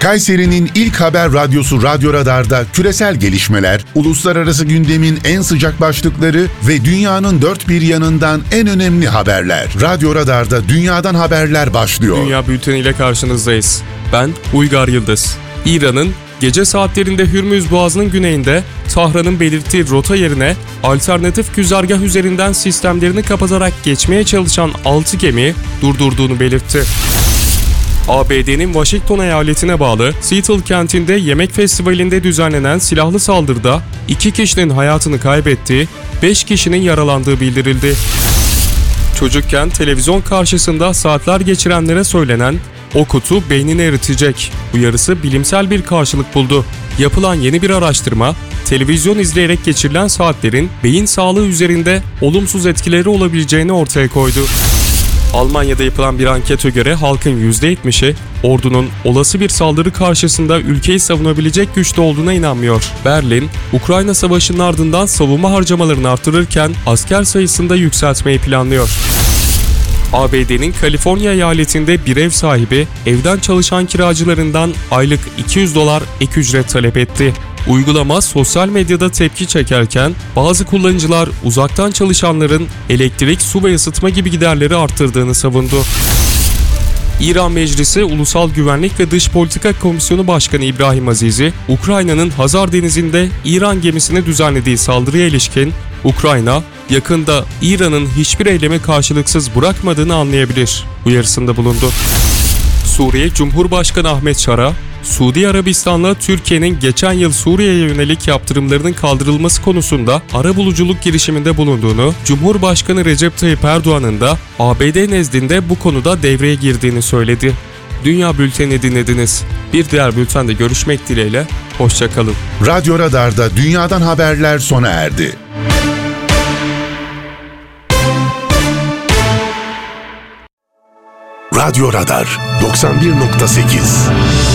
Kayseri'nin ilk haber radyosu Radyo Radar'da küresel gelişmeler, uluslararası gündemin en sıcak başlıkları ve dünyanın dört bir yanından en önemli haberler. Radyo Radar'da dünyadan haberler başlıyor. Dünya Bülteni ile karşınızdayız. Ben Uygar Yıldız. İran'ın gece saatlerinde Hürmüz Boğazı'nın güneyinde Tahran'ın belirttiği rota yerine alternatif güzergah üzerinden sistemlerini kapatarak geçmeye çalışan 6 gemiyi durdurduğunu belirtti. ABD'nin Washington eyaletine bağlı Seattle kentinde yemek festivalinde düzenlenen silahlı saldırıda 2 kişinin hayatını kaybettiği, 5 kişinin yaralandığı bildirildi. Çocukken televizyon karşısında saatler geçirenlere söylenen "O kutu beynini eritecek" uyarısı bilimsel bir karşılık buldu. Yapılan yeni bir araştırma, televizyon izleyerek geçirilen saatlerin beyin sağlığı üzerinde olumsuz etkileri olabileceğini ortaya koydu. Almanya'da yapılan bir ankete göre halkın %70'i ordunun olası bir saldırı karşısında ülkeyi savunabilecek güçte olduğuna inanmıyor. Berlin, Ukrayna Savaşı'nın ardından savunma harcamalarını artırırken asker sayısını da yükseltmeyi planlıyor. ABD'nin Kaliforniya eyaletinde bir ev sahibi evden çalışan kiracılarından aylık $200 ek ücret talep etti. Uygulama sosyal medyada tepki çekerken bazı kullanıcılar uzaktan çalışanların elektrik, su ve ısıtma gibi giderleri arttırdığını savundu. İran Meclisi Ulusal Güvenlik ve Dış Politika Komisyonu Başkanı İbrahim Azizi, Ukrayna'nın Hazar Denizi'nde İran gemisine düzenlediği saldırıya ilişkin Ukrayna, yakında İran'ın hiçbir eylemi karşılıksız bırakmadığını anlayabilir uyarısında bulundu. Suriye Cumhurbaşkanı Ahmet Şara, Suudi Arabistan'la Türkiye'nin geçen yıl Suriye'ye yönelik yaptırımlarının kaldırılması konusunda arabuluculuk girişiminde bulunduğunu, Cumhurbaşkanı Recep Tayyip Erdoğan'ın da ABD nezdinde bu konuda devreye girdiğini söyledi. Dünya Bülteni dinlediniz. Bir diğer bültende görüşmek dileğiyle, hoşça kalın. Radyo Radar'da dünyadan haberler sona erdi. Radyo Radar 91.8